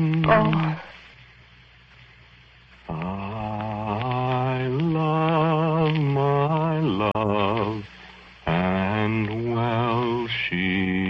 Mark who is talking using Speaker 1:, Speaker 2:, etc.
Speaker 1: Oh.
Speaker 2: I love my love, and well she